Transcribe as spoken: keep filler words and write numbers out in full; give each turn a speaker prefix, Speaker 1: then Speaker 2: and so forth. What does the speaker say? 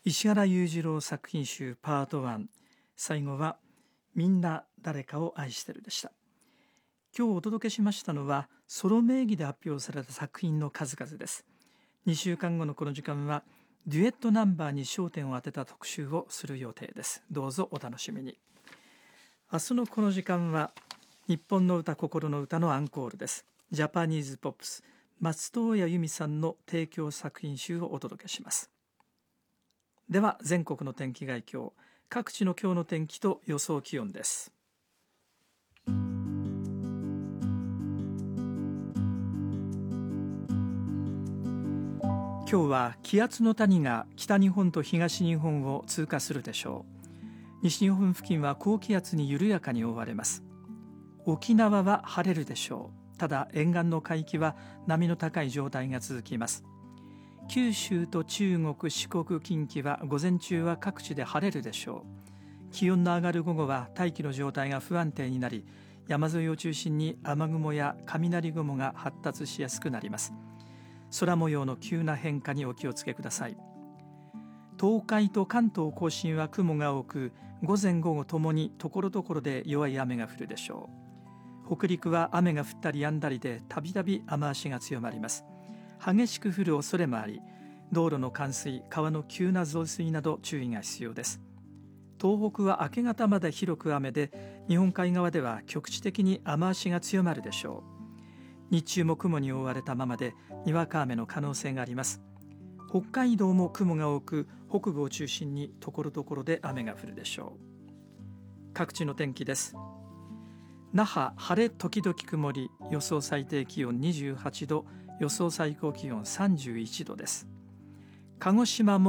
Speaker 1: 石原裕次郎作品集パートワン、最後はみんな誰かを愛してるでした。今日お届けしましたのはソロ名義で発表された作品の数々です。にしゅうかんごのこの時間はデュエットナンバーに焦点を当てた特集をする予定です。どうぞお楽しみに。明日のこの時間は日本の歌心の歌のアンコールです。ジャパニーズポップス、松任谷由実さんの提供作品集をお届けします。では全国の天気概況、各地の今日の天気と予想気温です。今日は気圧の谷が北日本と東日本を通過するでしょう。西日本付近は高気圧に緩やかに覆われます。沖縄は晴れるでしょう。ただ沿岸の海域は波の高い状態が続きます。九州と中国、四国、近畿は午前中は各地で晴れるでしょう。気温の上がる午後は大気の状態が不安定になり、山沿いを中心に雨雲や雷雲が発達しやすくなります。空模様の急な変化にお気をつけください。東海と関東甲信は雲が多く、午前午後ともに所々で弱い雨が降るでしょう。北陸は雨が降ったり止んだりでたびたび雨足が強まります。激しく降る恐れもあり、道路の冠水、川の急な増水など注意が必要です。東北は明け方まで広く雨で、日本海側では局地的に雨足が強まるでしょう。日中も雲に覆われたままで、にわか雨の可能性があります。北海道も雲が多く、北部を中心に所々で雨が降るでしょう。各地の天気です。那覇、晴れ時々曇り、予想最低気温にじゅうはちど、予想最高気温さんじゅういちどです。鹿児島も